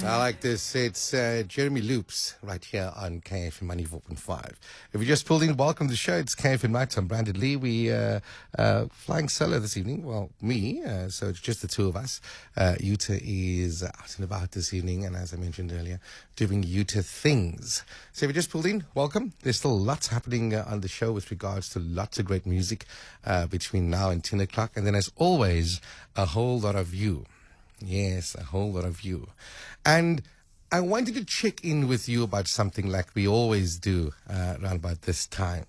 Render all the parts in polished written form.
I like this. It's Jeremy Loops right here on KFM 94.5. If you just pulled in, welcome to the show. It's KFM Nights. I'm Brandon Lee. We flying solo this evening. Well, me. So it's just the two of us. Yuta is out and about this evening, and as I mentioned earlier, doing Yuta things. So if you just pulled in, welcome. There's still lots happening on the show with regards to lots of great music between now and 10 o'clock. And then, as always, a whole lot of you. Yes, a whole lot of you. And I wanted to check in with you about something like we always do around about this time.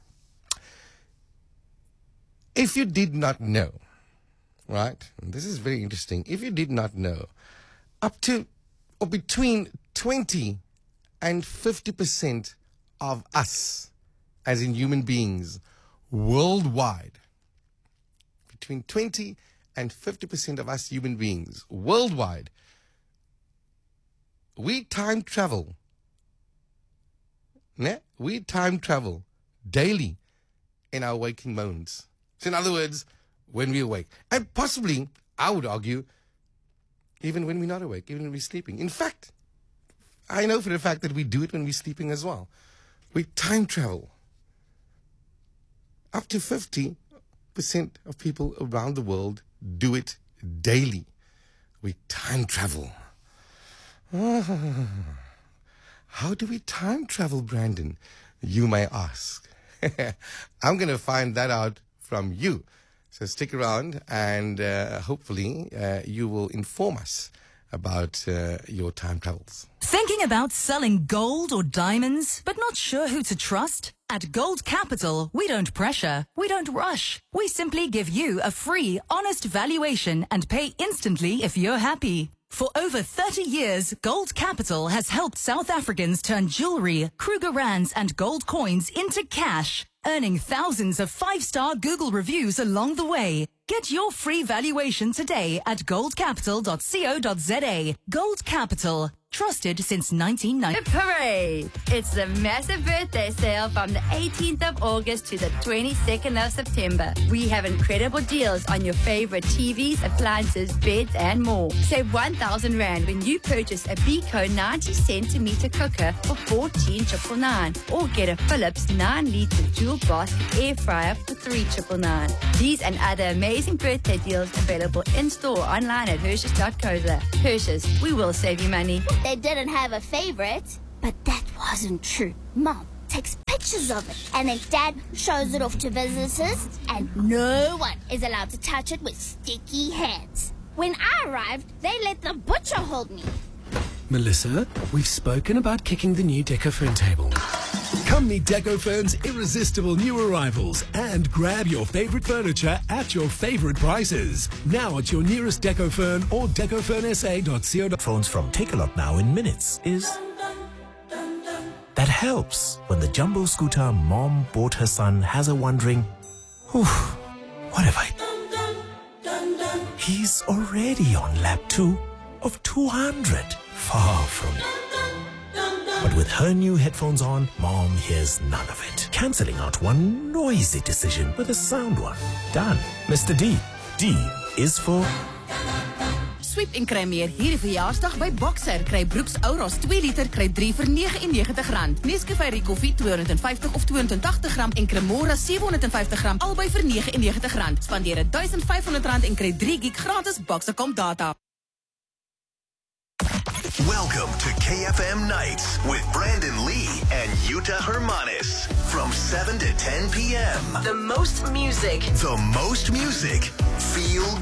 If you did not know, right, and this is very interesting. If you did not know, up to or between 20 and 50% of us, as in human beings, worldwide, between 20 and 50% of us human beings worldwide, we time travel. We time travel daily in our waking moments. So in other words, when we awake. And possibly, I would argue, even when we're not awake, even when we're sleeping. In fact, I know for the fact that we do it when we're sleeping as well. We time travel. Up to 50% of people around the world do it daily. We time travel. How do we time travel, Brandon? You may ask. I'm going to find that out from you. So stick around and hopefully you will inform us about your time travels. Thinking about selling gold or diamonds, but not sure who to trust? At Gold Capital, we don't pressure, we don't rush. We simply give you a free, honest valuation and pay instantly if you're happy. For over 30 years, Gold Capital has helped South Africans turn jewelry, Kruger Rands and gold coins into cash, earning thousands of 5-star Google reviews along the way. Get your free valuation today at goldcapital.co.za. Gold Capital. Trusted since 1990. Hooray! It's the massive birthday sale from the 18th of August to the 22nd of September. We have incredible deals on your favorite TVs, appliances, beds, and more. Save 1,000 Rand when you purchase a Beko 90cm cooker for 14,999, or get a Philips 9-liter dual bath air fryer for 3,999. These and other amazing birthday deals available in-store online at Hershey's.co.za. Hershey's, we will save you money. They didn't have a favorite, but that wasn't true. Mom takes pictures of it, and then Dad shows it off to visitors, and no one is allowed to touch it with sticky hands. When I arrived, they let the butcher hold me. Melissa, we've spoken about kicking the new Decophern table. Come meet Decofern's irresistible new arrivals and grab your favorite furniture at your favorite prices. Now at your nearest Decofern or decofernsa.co. Phones from Takealot now in minutes is... That helps when the jumbo scooter mom bought her son has her wondering, what have I... He's already on lap 2 of 200. Far from it. But with her new headphones on, Mom hears none of it. Cancelling out one noisy decision with a sound one. Done. Mr. D. D is for... Sweep en kry meer hierdie verjaarsdag by Boxer. Kry Brooks Auros 2 liter, kry 3 vir R99. Nescafé koffie 250 of 280 gram en Cremora 750 gram albei vir R99. Spandeer R1,500 en kry 3 gig gratis Boxer.com data. Welcome to KFM Nights with Brandon Lee and Yuta Hermanis from 7 to 10 p.m. The most music. The most music. Feel